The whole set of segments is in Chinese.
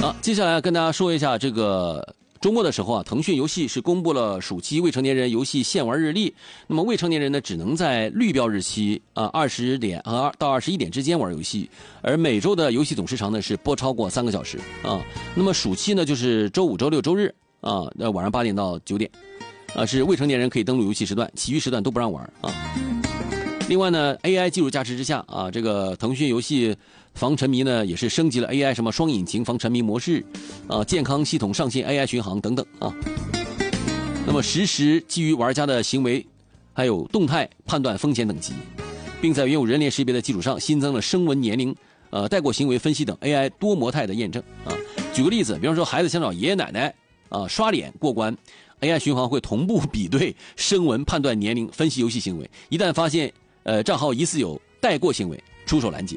好，接下来跟大家说一下这个。周末的时候啊，腾讯游戏是公布了暑期未成年人游戏限玩日历。那么未成年人呢，只能在绿标日期20点到21点之间玩游戏，而每周的游戏总时长呢是不超过3个小时啊。那么暑期呢，就是周五、周六、周日啊，晚上8点到9点啊，是未成年人可以登录游戏时段，其余时段都不让玩啊。另外呢 ，AI 技术加持之下啊，这个腾讯游戏防沉迷呢也是升级了 AI 什么双引擎防沉迷模式啊，健康系统上线 AI 巡航等等啊。那么实时基于玩家的行为还有动态判断风险等级，并在原有人脸识别的基础上新增了声纹、年龄、带过行为分析等 AI 多模态的验证啊。举个例子，比方说孩子想找爷爷奶奶啊刷脸过关，AI 巡航会同步比对声纹、判断年龄、分析游戏行为，一旦发现账号疑似有带过行为，出手拦截。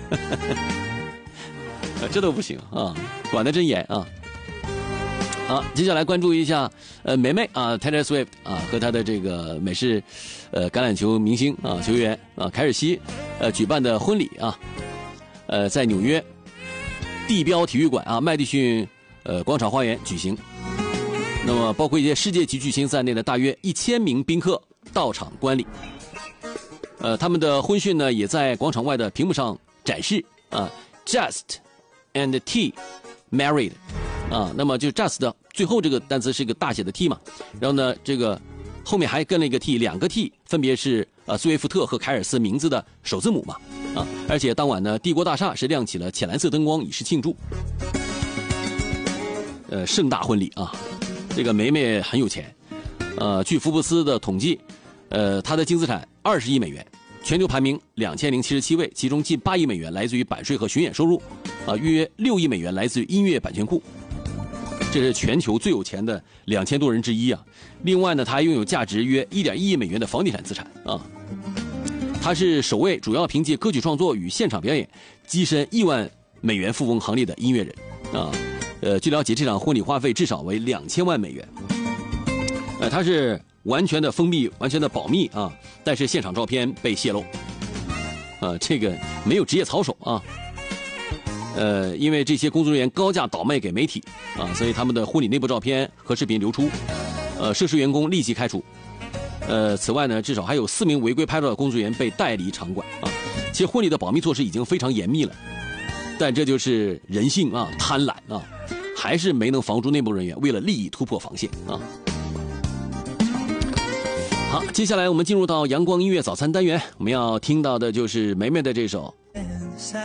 这都不行啊，管得真严啊！好，接下来关注一下梅梅啊 ，Taylor Swift 啊和她的这个美式橄榄球明星啊球员啊凯尔西举办的婚礼啊，在纽约地标体育馆啊麦迪逊广场花园举行。那么包括一些世界级巨星在内的大约1000名宾客到场观礼。他们的婚讯呢也在广场外的屏幕上展示啊 ，just and T married 啊，那么就 just 的最后这个单词是一个大写的 T 嘛，然后呢这个后面还跟了一个 T， 2个 T 分别是斯威夫特和凯尔斯名字的首字母嘛啊，而且当晚呢帝国大厦是亮起了浅蓝色灯光以示庆祝，盛大婚礼啊，这个梅梅很有钱，据福布斯的统计。他的净资产20亿美元，全球排名2077位，其中近8亿美元来自于版税和巡演收入，约6亿美元来自于音乐版权库，这是全球最有钱的2000多人之一啊。另外呢，他还拥有价值约1.1亿美元的房地产资产啊。他是首位主要凭借歌曲创作与现场表演跻身亿万美元富翁行列的音乐人啊。据了解，这场婚礼花费至少为2000万美元。他是完全的封闭，完全的保密啊，但是现场照片被泄露，这个没有职业操守啊，因为这些工作人员高价倒卖给媒体啊，所以他们的婚礼内部照片和视频流出，涉事员工立即开除，此外呢，至少还有4名违规拍照的工作人员被带离场馆啊。其实婚礼的保密措施已经非常严密了，但这就是人性啊，贪婪啊，还是没能防住内部人员为了利益突破防线啊。好，接下来我们进入到阳光音乐早餐单元，我们要听到的就是梅梅的这首